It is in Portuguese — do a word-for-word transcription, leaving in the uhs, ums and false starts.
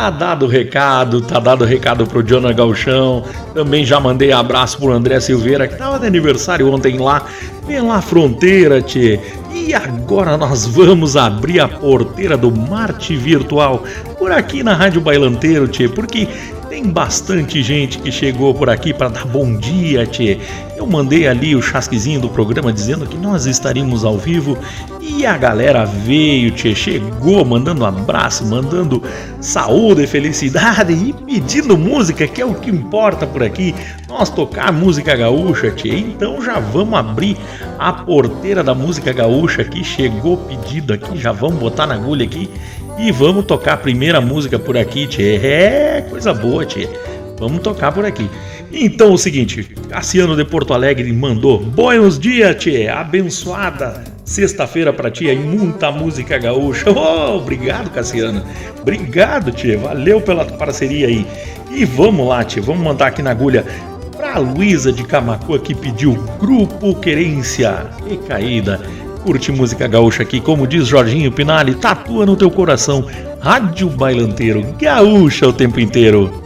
Tá dado o recado, tá dado o recado pro Jonah Gauchão. Também já mandei abraço pro André Silveira, que tava de aniversário ontem lá, pela fronteira, tchê. E agora nós vamos abrir a porteira do Marte Virtual por aqui na Rádio Bailanteiro, tchê, porque tem bastante gente que chegou por aqui para dar bom dia, tchê. Eu mandei ali o chasquizinho do programa dizendo que nós estaríamos ao vivo e a galera veio, tchê, chegou mandando abraço, mandando saúde, felicidade e pedindo música, que é o que importa por aqui, nós tocar música gaúcha, tchê. Então já vamos abrir a porteira da música gaúcha aqui, chegou pedido aqui, já vamos botar na agulha aqui e vamos tocar a primeira música por aqui, tchê. É, coisa boa, tchê. Vamos tocar por aqui. Então é o seguinte, Cassiano de Porto Alegre mandou: Buenos dias, tchê, abençoada sexta-feira pra ti, aí muita música gaúcha. Oh, obrigado, Cassiano. Obrigado, tchê, valeu pela parceria aí. E vamos lá, tchê, vamos mandar aqui na agulha pra Luísa de Camacuã, que pediu Grupo Querência. E caída, curte música gaúcha aqui, como diz Jorginho Pinali, tatua no teu coração. Rádio Bailanteiro, gaúcha o tempo inteiro.